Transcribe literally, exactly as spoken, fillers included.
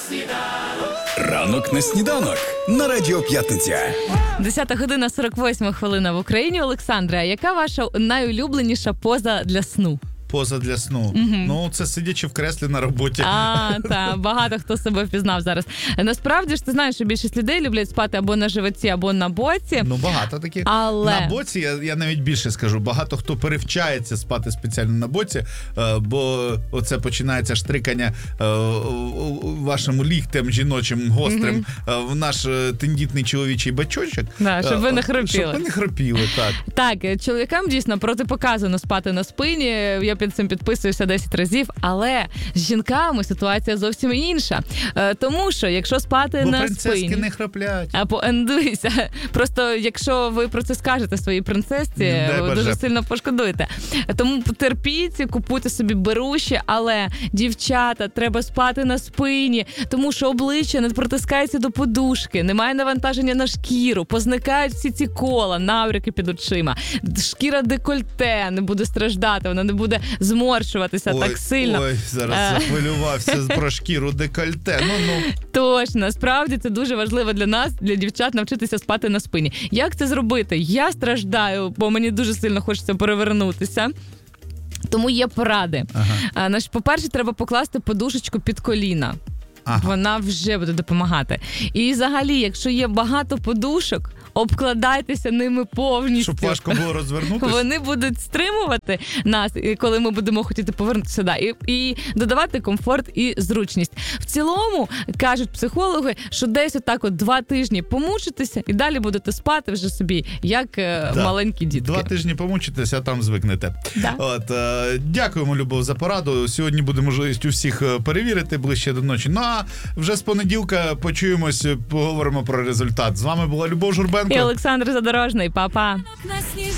Ранок на сніданок на Радіо П'ятниця. Десята година, сорок восьма хвилина в Україні. Олександра, яка ваша найулюбленіша поза для сну? Поза для сну. Угу. Ну, це сидячи в креслі на роботі. А, так, багато хто себе впізнав зараз. Насправді ж, ти знаєш, що більшість людей люблять спати або на животі, або на боці. Ну, багато таких. Але... На боці, я, я навіть більше скажу, багато хто перевчається спати спеціально на боці, бо оце починається штрикання вашим ліктем жіночим, гострим, угу. в наш тендітний чоловічий бачочок. Да, щоб ви не хропіли. Щоб ви не хропіли, так. Так, чоловікам дійсно протипоказано спати на спині. Я під цим підписуюся десять разів, але з жінками ситуація зовсім інша. Тому що, якщо спати бо на принцески спині... не храплять. Або, дивися, просто якщо ви про це скажете своїй принцесці, ви дуже сильно пошкодуєте. Тому терпіть, купуйте собі беруші, але, дівчата, треба спати на спині, тому що обличчя не протискається до подушки, немає навантаження на шкіру, позникають всі ці кола, навряки під очима, шкіра декольте не буде страждати, вона не буде зморшуватися ой, так сильно. Ой, зараз захвилювався про шкіру декольте. Ну, ну. Точно, насправді це дуже важливо для нас, для дівчат, навчитися спати на спині. Як це зробити? Я страждаю, бо мені дуже сильно хочеться перевернутися. Тому є поради. Ага. По-перше, треба покласти подушечку під коліна. Ага. Вона вже буде допомагати. І взагалі, якщо є багато подушок, обкладайтеся ними повністю. Щоб важко було розвернутися. Вони будуть стримувати нас, коли ми будемо хотіти повернутися. Да, і, і додавати комфорт і зручність. В цілому, кажуть психологи, що десь отак от два тижні помучитеся і далі будете спати вже собі, як да. маленькі дітки. Два тижні помучитеся, а там звикнете. Да. От, е, дякуємо, Любов, за пораду. Сьогодні буде можливість у всіх перевірити ближче до ночі. Ну, а вже з понеділка почуємось, поговоримо про результат. З вами була Любов Журбенко і Олександр Задорожний. Па-па.